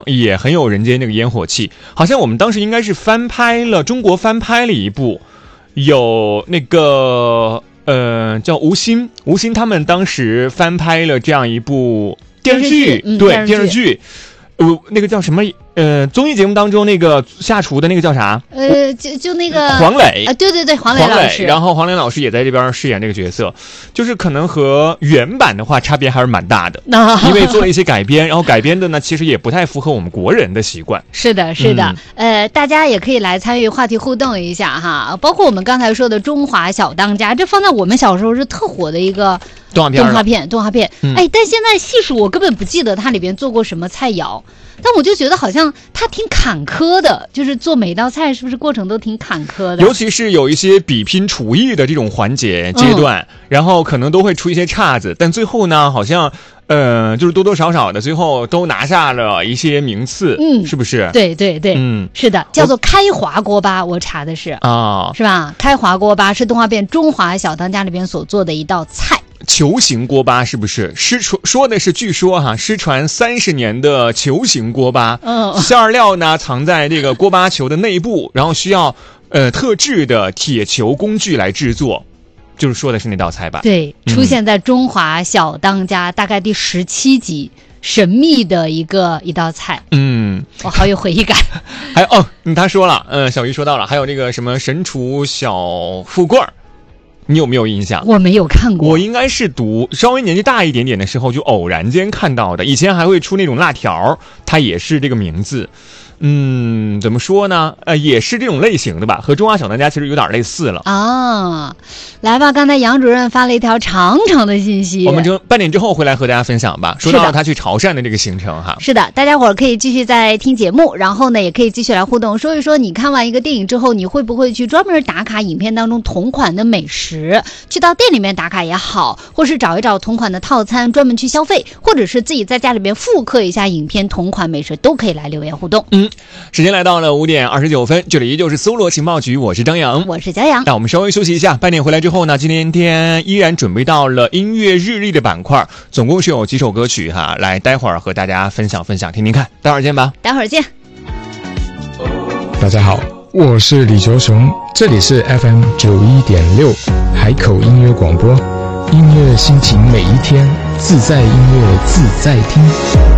也很有人间那个烟火气。好像我们当时应该是中国翻拍了一部，有那个叫吴昕他们当时翻拍了这样一部电视剧，对，电视剧。那个叫什么？综艺节目当中那个下厨的那个叫啥？ 就那个黄磊， 对，黄磊老师。 然后黄磊老师也在这边饰演这个角色，就是可能和原版的话差别还是蛮大的，因为做了一些改编，然后改编的呢其实也不太符合我们国人的习惯。 是的，大家也可以来参与话题互动一下哈，包括我们刚才说的《中华小当家》，这放在我们小时候是特火的一个动画片。但现在细数我根本不记得它里边做过什么菜肴。但我就觉得好像它挺坎坷的，就是做每道菜是不是过程都挺坎坷的？ 尤其是有一些比拼厨艺的这种环节阶段，然后可能都会出一些岔子，但最后呢，好像就是多多少少的最后都拿下了一些名次，是不是？ 对，是的，叫做开华锅巴，我查的是是吧？开华锅巴是动画片《中华小当家》里边所做的一道菜。 球形锅巴是不是？说的是据说哈，失传30年的球形锅巴，馅料呢藏在这个锅巴球的内部，然后需要特制的铁球工具来制作，就是说的是那道菜吧？对， 出现在《中华小当家》大概第17集，神秘的一道菜。我好有回忆感。 还有他说了，小鱼说到了，还有这个什么神厨小富贵儿。你有没有印象？ 我没有看过， 我应该是读稍微年纪大一点点的时候就偶然间看到的。以前还会出那种辣条，它也是这个名字。怎么说呢？也是这种类型的吧，和中华小当家其实有点类似了啊。来吧，刚才杨主任发了一条长长的信息， 我们半点之后回来和大家分享吧。说到他去潮汕的这个行程哈。 是的，大家伙儿可以继续在听节目，然后呢，也可以继续来互动，说一说你看完一个电影之后，你会不会去专门打卡影片当中同款的美食，去到店里面打卡也好，或是找一找同款的套餐专门去消费，或者是自己在家里面复刻一下影片同款美食，都可以来留言互动。 时间来到了5点29分，这里依旧是搜罗情报局，我是张扬， 我是骄阳。 那我们稍微休息一下，半点回来之后呢，今天依然准备到了音乐日历的板块，总共是有几首歌曲哈，来待会儿和大家分享听听看，待会儿见吧。 待会儿见。 大家好，我是李卓雄，这里是 FM 91.6海口音乐广播，音乐心情每一天，自在音乐自在听。